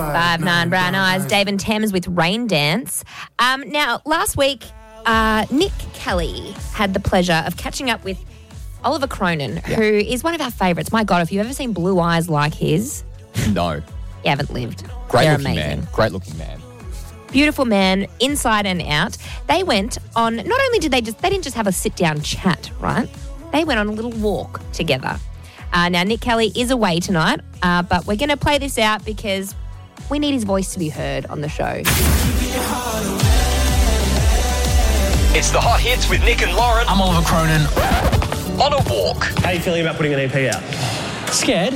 5'9" brown eyes. Dave and Thames with Rain Dance. Now, last week, Nick Kelly had the pleasure of catching up with Oliver Cronin, who is one of our favourites. My God, if you've ever seen blue eyes like his... No. You haven't lived. Great They're looking amazing. man. Great looking man. Beautiful man, inside and out. They went on, not only did they didn't just have a sit-down chat, right? They went on a little walk together. Now, Nick Kelly is away tonight, but we're going to play this out because we need his voice to be heard on the show. It's the Hot Hits with Nick and Lauren. I'm Oliver Cronin. On a walk. How are you feeling about putting an EP out? Scared,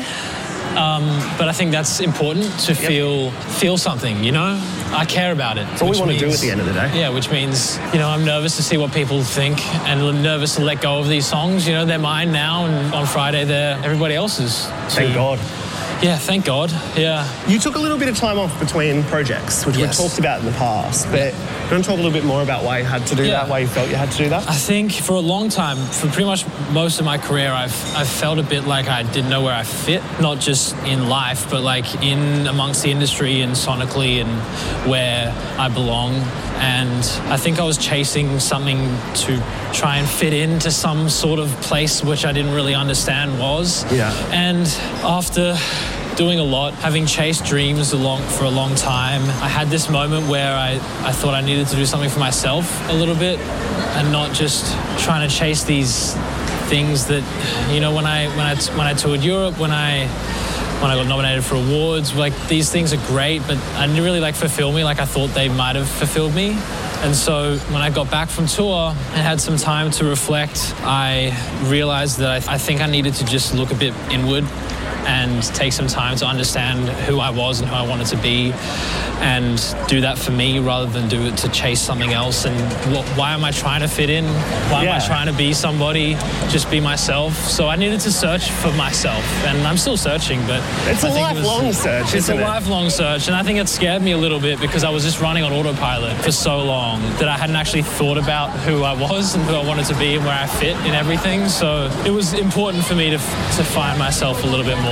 but I think that's important to feel something, you know? I care about it. That's all we want to do at the end of the day. Yeah, which means, you know, I'm nervous to see what people think and nervous to let go of these songs. You know, they're mine now, and on Friday they're everybody else's. Thank God. Yeah, thank God. Yeah. You took a little bit of time off between projects, which Yes. we've talked about in the past, but do you want to talk a little bit more about why you had to do that, why you felt you had to do that? I think for a long time, for pretty much most of my career, I've felt a bit like I didn't know where I fit, not just in life, but like in amongst the industry and sonically and where I belong. And I think I was chasing something to try and fit into some sort of place which I didn't really understand was. Yeah. And after doing a lot, having chased dreams for a long time, I had this moment where I thought I needed to do something for myself a little bit and not just trying to chase these things that, you know, when I toured Europe, when I got nominated for awards, like these things are great, but I didn't really fulfill me like I thought they might have fulfilled me. And so when I got back from tour and had some time to reflect, I realized that I think I needed to just look a bit inward and take some time to understand who I was and who I wanted to be and do that for me rather than do it to chase something else. And why am I trying to fit in? Why am I trying to be somebody? Just be myself. So I needed to search for myself, and I'm still searching, but It's a lifelong search, It's a isn't it? lifelong search, and I think it scared me a little bit because I was just running on autopilot for so long that I hadn't actually thought about who I was and who I wanted to be and where I fit in everything. So it was important for me to find myself a little bit more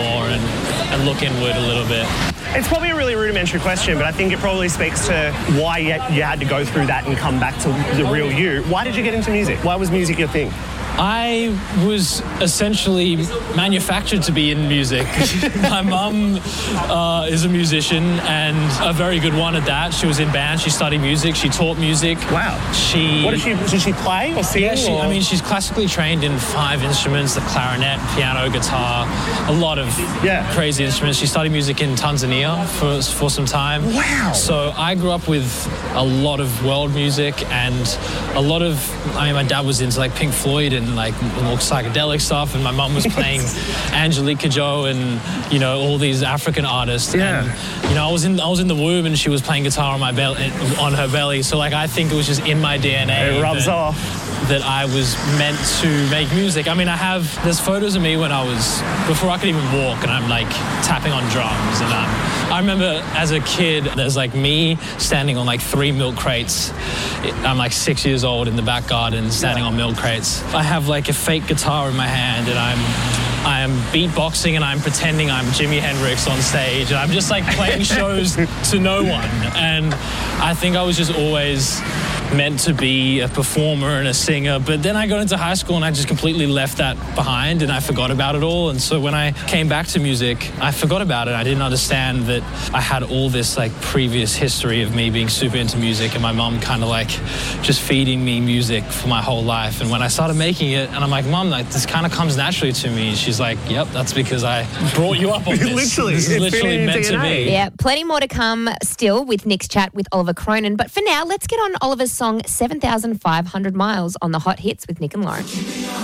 and look inward a little bit. It's probably a really rudimentary question, but I think it probably speaks to why you had to go through that and come back to the real you. Why did you get into music? Why was music your thing? I was essentially manufactured to be in music. My mum is a musician and a very good one at that. She was in band, she studied music, she taught music. Wow. Did she play or sing? Yeah, she's classically trained in 5 instruments, the clarinet, piano, guitar, a lot of crazy instruments. She studied music in Tanzania for some time. Wow. So I grew up with a lot of world music and a lot of, my dad was into Pink Floyd and more psychedelic stuff, and my mum was playing Angelique Kidjo and all these African artists. Yeah. And I was in the womb and she was playing guitar on her belly. So I think it was just in my DNA. It rubs off. That I was meant to make music. There's photos of me before I could even walk, and I'm tapping on drums. And I remember as a kid, there's me standing on 3 milk crates. I'm 6 years old in the back garden standing on milk crates. I have a fake guitar in my hand, and I am beatboxing and I'm pretending I'm Jimi Hendrix on stage, and I'm just playing shows to no one. And I think I was just always meant to be a performer and a singer, but then I got into high school and I just completely left that behind and I forgot about it all. And so when I came back to music, I forgot about it. I didn't understand that I had all this previous history of me being super into music and my mom kind of just feeding me music for my whole life. And when I started making it, and I'm like, Mom, this kind of comes naturally to me. She's like, yep, that's because I brought you up on this. Literally. This is literally meant to be. Yeah, plenty more to come still with Nick's chat with Oliver Cronin. But for now, let's get on Oliver's song 7,500 Miles on the Hot Hits with Nick and Lauren.